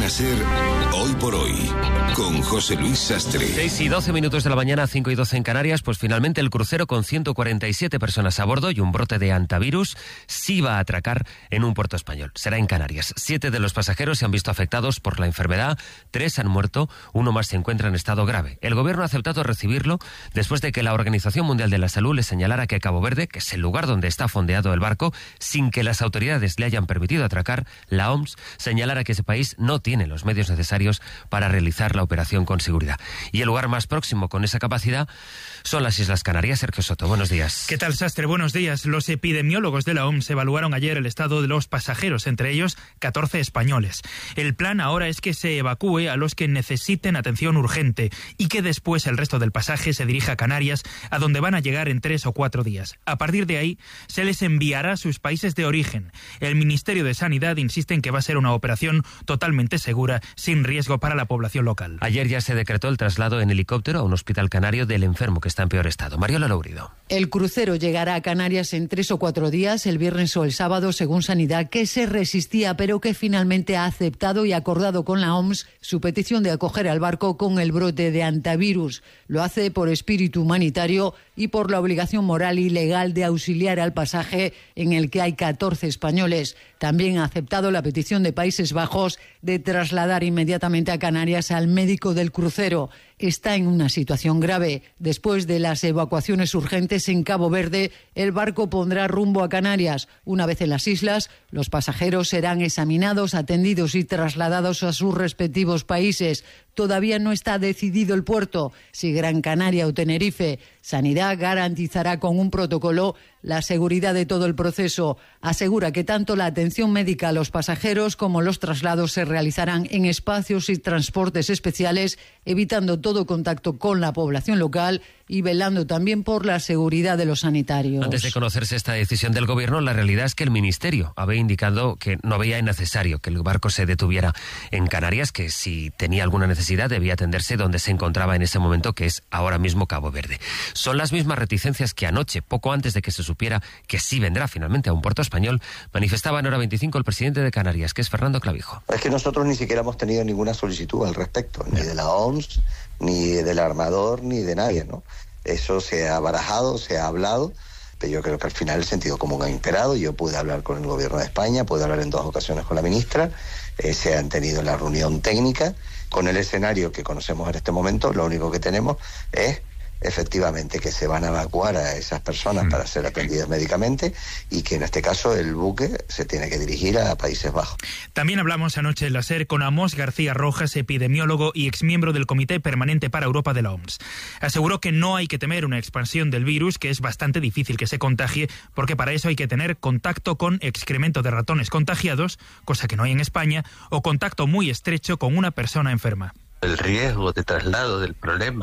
Cadena SER, Hoy por Hoy, con José Luis Sastre. 6:12 de la mañana, 5:12 en Canarias. Pues finalmente el crucero con 147 personas a bordo y un brote de hantavirus sí va a atracar en un puerto español. Será en Canarias. 7 de los pasajeros se han visto afectados por la enfermedad, 3 han muerto, 1 más se encuentra en estado grave. El gobierno ha aceptado recibirlo después de que la Organización Mundial de la Salud le señalara que Cabo Verde, que es el lugar donde está fondeado el barco, sin que las autoridades le hayan permitido atracar, la OMS señalara que ese país no tiene los medios necesarios para realizar la operación con seguridad. Y el lugar más próximo con esa capacidad son las Islas Canarias. Sergio Soto, buenos días. ¿Qué tal, Sastre? Buenos días. Los epidemiólogos de la OMS evaluaron ayer el estado de los pasajeros, entre ellos 14 españoles. El plan ahora es que se evacúe a los que necesiten atención urgente y que después el resto del pasaje se dirija a Canarias, a donde van a llegar en 3 o 4 días. A partir de ahí, se les enviará a sus países de origen. El Ministerio de Sanidad insiste en que va a ser una operación totalmente segura, sin riesgo para la población local. Ayer ya se decretó el traslado en helicóptero a un hospital canario del enfermo que está en peor estado. Mariola Lourido. El crucero llegará a Canarias en 3 o 4 días, el viernes o el sábado, según Sanidad, que se resistía, pero que finalmente ha aceptado y acordado con la OMS su petición de acoger al barco con el brote de hantavirus. Lo hace por espíritu humanitario y por la obligación moral y legal de auxiliar al pasaje, en el que hay 14 españoles. También ha aceptado la petición de Países Bajos de trasladar inmediatamente a Canarias al médico del crucero. Está en una situación grave. Después de las evacuaciones urgentes en Cabo Verde, el barco pondrá rumbo a Canarias. Una vez en las islas, los pasajeros serán examinados, atendidos y trasladados a sus respectivos países. Todavía no está decidido el puerto, si Gran Canaria o Tenerife. Sanidad garantizará con un protocolo la seguridad de todo el proceso. Asegura que tanto la atención médica a los pasajeros como los traslados se realizarán en espacios y transportes especiales, evitando todo contacto con la población local y velando también por la seguridad de los sanitarios. Antes de conocerse esta decisión del gobierno, la realidad es que el Ministerio había indicado que no veía necesario que el barco se detuviera en Canarias, que si tenía alguna necesidad debía atenderse donde se encontraba en ese momento, que es ahora mismo Cabo Verde. Son las mismas reticencias que anoche, poco antes de que se supiera que sí vendrá finalmente a un puerto español, manifestaba en Hora 25 el presidente de Canarias, que es Fernando Clavijo. Es que nosotros ni siquiera hemos tenido ninguna solicitud al respecto, ni de la OMS, ni del armador, ni de nadie, ¿no? Eso se ha barajado, se ha hablado, pero yo creo que al final el sentido común ha imperado. Yo pude hablar con el gobierno de España, pude hablar en 2 ocasiones con la ministra, se han tenido la reunión técnica. Con el escenario que conocemos en este momento, lo único que tenemos es efectivamente que se van a evacuar a esas personas para ser atendidas médicamente y que en este caso el buque se tiene que dirigir a Países Bajos. También hablamos anoche en la SER con Amos García Rojas, epidemiólogo y exmiembro del Comité Permanente para Europa de la OMS. Aseguró que no hay que temer una expansión del virus, que es bastante difícil que se contagie, porque para eso hay que tener contacto con excremento de ratones contagiados, cosa que no hay en España, o contacto muy estrecho con una persona enferma. El riesgo de traslado de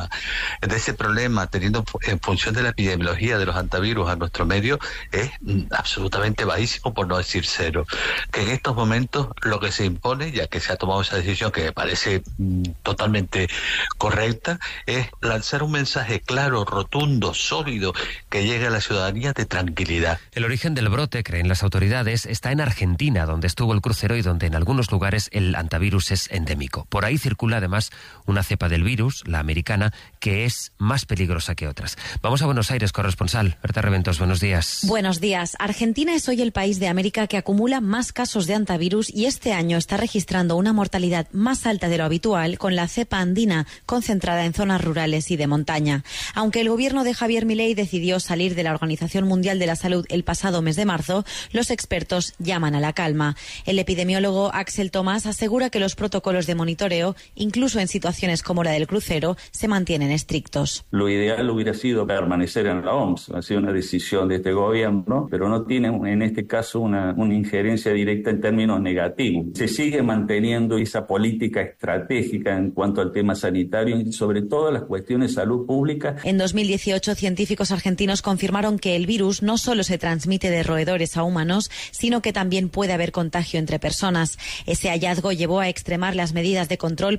ese problema, teniendo en función de la epidemiología de los hantavirus a nuestro medio, es absolutamente bajísimo, por no decir cero. Que en estos momentos lo que se impone, ya que se ha tomado esa decisión que me parece totalmente correcta, es lanzar un mensaje claro, rotundo, sólido, que llegue a la ciudadanía de tranquilidad. El origen del brote, creen las autoridades, está en Argentina, donde estuvo el crucero y donde en algunos lugares el hantavirus es endémico. Por ahí circula además una cepa del virus, la americana, que es más peligrosa que otras. Vamos a Buenos Aires, corresponsal. Berta Reventos, buenos días. Buenos días. Argentina es hoy el país de América que acumula más casos de hantavirus y este año está registrando una mortalidad más alta de lo habitual con la cepa andina, concentrada en zonas rurales y de montaña. Aunque el gobierno de Javier Milei decidió salir de la Organización Mundial de la Salud el pasado mes de marzo, los expertos llaman a la calma. El epidemiólogo Axel Tomás asegura que los protocolos de monitoreo, incluso en situaciones como la del crucero, se mantienen estrictos. Lo ideal hubiera sido permanecer en la OMS, ha sido una decisión de este gobierno, pero no tiene en este caso una injerencia directa en términos negativos. Se sigue manteniendo esa política estratégica en cuanto al tema sanitario y sobre todo las cuestiones de salud pública. En 2018, científicos argentinos confirmaron que el virus no solo se transmite de roedores a humanos, sino que también puede haber contagio entre personas. Ese hallazgo llevó a extremar las medidas de control para controlar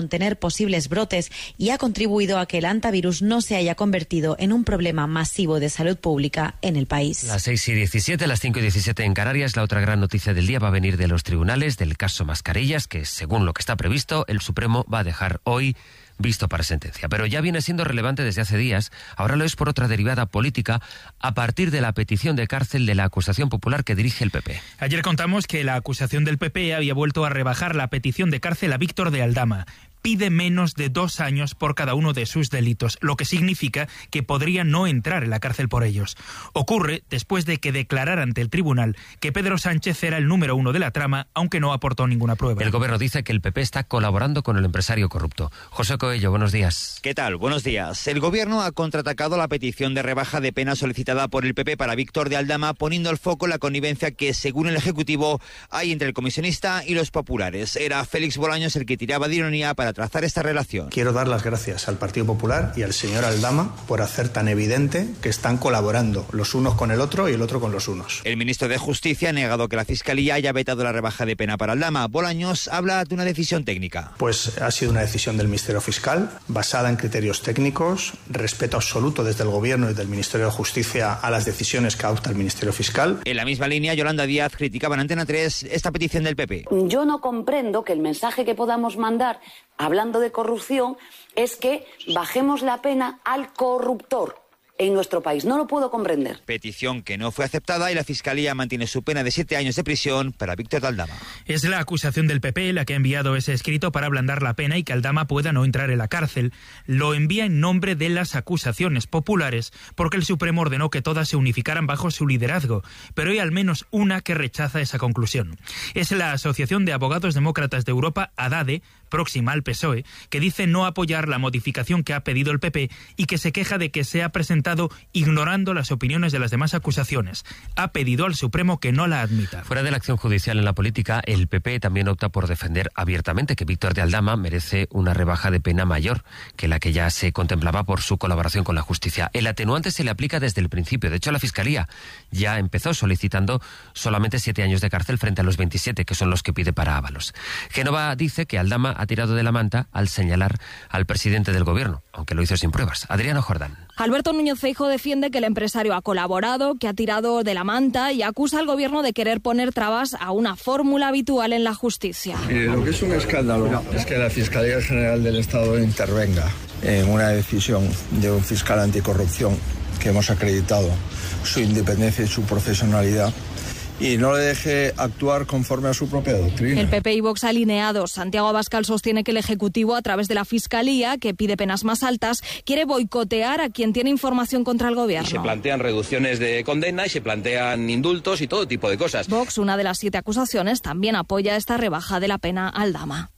contener posibles brotes y ha contribuido a que el hantavirus no se haya convertido en un problema masivo de salud pública en el país. Las 6:17, las 5:17 en Canarias. La otra gran noticia del día va a venir de los tribunales, del caso Mascarillas, que según lo que está previsto, el Supremo va a dejar hoy visto para sentencia. Pero ya viene siendo relevante desde hace días, ahora lo es por otra derivada política, a partir de la petición de cárcel de la acusación popular que dirige el PP. Ayer contamos que la acusación del PP había vuelto a rebajar la petición de cárcel a Víctor de Aldama. Pide menos de 2 años por cada uno de sus delitos, lo que significa que podría no entrar en la cárcel por ellos. Ocurre después de que declarara ante el tribunal que Pedro Sánchez era el número 1 de la trama, aunque no aportó ninguna prueba. El gobierno dice que el PP está colaborando con el empresario corrupto. José Coello, buenos días. ¿Qué tal? Buenos días. El gobierno ha contraatacado la petición de rebaja de pena solicitada por el PP para Víctor de Aldama, poniendo el foco en la connivencia que, según el Ejecutivo, hay entre el comisionista y los populares. Era Félix Bolaños el que tiraba de ironía para trazar esta relación. Quiero dar las gracias al Partido Popular y al señor Aldama por hacer tan evidente que están colaborando los unos con el otro y el otro con los unos. El ministro de Justicia ha negado que la Fiscalía haya vetado la rebaja de pena para Aldama. Bolaños habla de una decisión técnica. Pues ha sido una decisión del Ministerio Fiscal, basada en criterios técnicos, respeto absoluto desde el Gobierno y del Ministerio de Justicia a las decisiones que adopta el Ministerio Fiscal. En la misma línea, Yolanda Díaz criticaba en Antena 3 esta petición del PP. Yo no comprendo que el mensaje que podamos mandar hablando de corrupción es que bajemos la pena al corruptor en nuestro país. No lo puedo comprender. Petición que no fue aceptada y la Fiscalía mantiene su pena de 7 años de prisión para Víctor de Aldama. Es la acusación del PP la que ha enviado ese escrito para ablandar la pena y que Aldama pueda no entrar en la cárcel. Lo envía en nombre de las acusaciones populares porque el Supremo ordenó que todas se unificaran bajo su liderazgo, pero hay al menos una que rechaza esa conclusión. Es la Asociación de Abogados Demócratas de Europa, ADADE, próxima al PSOE, que dice no apoyar la modificación que ha pedido el PP y que se queja de que se ha presentado ignorando las opiniones de las demás acusaciones. Ha pedido al Supremo que no la admita. Fuera de la acción judicial en la política, el PP también opta por defender abiertamente que Víctor de Aldama merece una rebaja de pena mayor que la que ya se contemplaba por su colaboración con la justicia. El atenuante se le aplica desde el principio. De hecho, la Fiscalía ya empezó solicitando solamente 7 años de cárcel frente a los 27, que son los que pide para Ábalos. Génova dice que Aldama ha tirado de la manta al señalar al presidente del gobierno, aunque lo hizo sin pruebas. Adriano Jordán. Alberto Núñez Feijóo defiende que el empresario ha colaborado, que ha tirado de la manta y acusa al gobierno de querer poner trabas a una fórmula habitual en la justicia. Lo que es un escándalo es que la Fiscalía General del Estado intervenga en una decisión de un fiscal anticorrupción que hemos acreditado su independencia y su profesionalidad y no le deje actuar conforme a su propia doctrina. El PP y Vox alineados. Santiago Abascal sostiene que el Ejecutivo, a través de la Fiscalía, que pide penas más altas, quiere boicotear a quien tiene información contra el gobierno. Y se plantean reducciones de condena y se plantean indultos y todo tipo de cosas. Vox, una de las 7 acusaciones, también apoya esta rebaja de la pena a Aldama.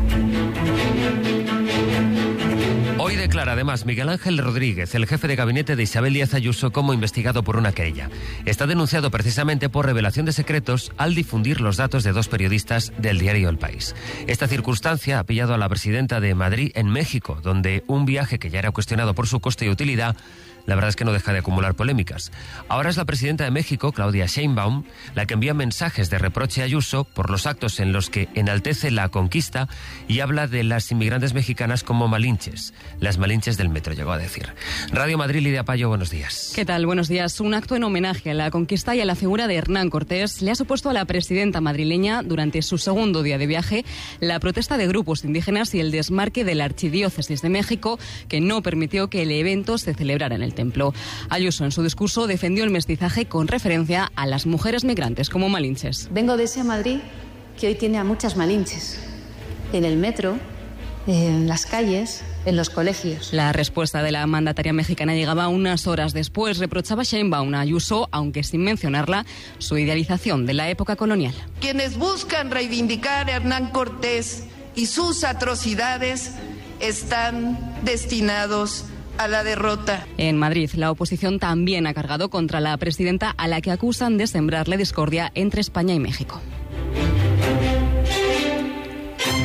Hoy declara además Miguel Ángel Rodríguez, el jefe de gabinete de Isabel Díaz Ayuso, como investigado por una querella. Está denunciado precisamente por revelación de secretos al difundir los datos de 2 periodistas del diario El País. Esta circunstancia ha pillado a la presidenta de Madrid en México, donde un viaje que ya era cuestionado por su coste y utilidad, la verdad es que no deja de acumular polémicas. Ahora es la presidenta de México, Claudia Sheinbaum, la que envía mensajes de reproche a Ayuso por los actos en los que enaltece la conquista y habla de las inmigrantes mexicanas como malinches. Las malinches del metro, llegó a decir. Radio Madrid, Lidia Payo, buenos días. ¿Qué tal? Buenos días. Un acto en homenaje a la conquista y a la figura de Hernán Cortés le ha supuesto a la presidenta madrileña, durante su segundo día de viaje, la protesta de grupos indígenas y el desmarque de la Archidiócesis de México, que no permitió que el evento se celebrara en el templo. Ayuso, en su discurso, defendió el mestizaje con referencia a las mujeres migrantes como malinches. Vengo de ese Madrid que hoy tiene a muchas malinches. En el metro, en las calles, en los colegios. La respuesta de la mandataria mexicana llegaba unas horas después. Reprochaba Sheinbaum a Ayuso, aunque sin mencionarla, su idealización de la época colonial. Quienes buscan reivindicar a Hernán Cortés y sus atrocidades están destinados a la derrota. En Madrid, la oposición también ha cargado contra la presidenta, a la que acusan de sembrar la discordia entre España y México.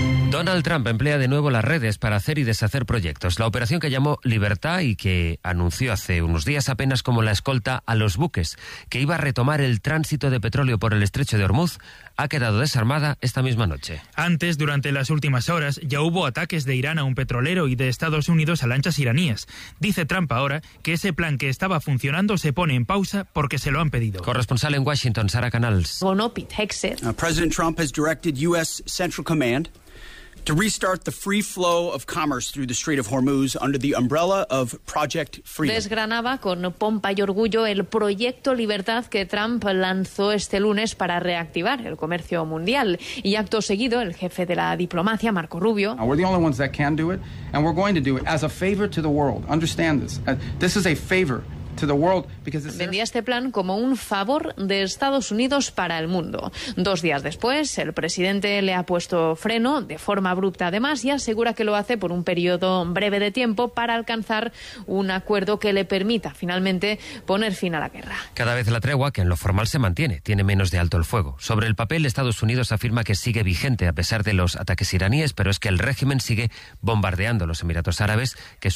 Donald Trump emplea de nuevo las redes para hacer y deshacer proyectos. La operación que llamó Libertad y que anunció hace unos días apenas como la escolta a los buques que iba a retomar el tránsito de petróleo por el estrecho de Hormuz ha quedado desarmada esta misma noche. Antes, durante las últimas horas, ya hubo ataques de Irán a un petrolero y de Estados Unidos a lanchas iraníes. Dice Trump ahora que ese plan que estaba funcionando se pone en pausa porque se lo han pedido. Corresponsal en Washington, Sara Canals. President Trump has directed U.S. Central Command to restart the free flow of commerce through the Strait of Hormuz under the umbrella of Project Freedom. Desgranaba con pompa y orgullo el proyecto Libertad que Trump lanzó este lunes para reactivar el comercio mundial. Y acto seguido, el jefe de la diplomacia, Marco Rubio, we're the only ones that can do it, and we're going to do it as a favor to the world. Understand this. This is a favor to the world because vendía este plan como un favor de Estados Unidos para el mundo. 2 días después, el presidente le ha puesto freno de forma abrupta además y asegura que lo hace por un periodo breve de tiempo para alcanzar un acuerdo que le permita finalmente poner fin a la guerra. Cada vez la tregua, que en lo formal se mantiene, tiene menos de alto el fuego. Sobre el papel, Estados Unidos afirma que sigue vigente a pesar de los ataques iraníes, pero es que el régimen sigue bombardeando los Emiratos Árabes, que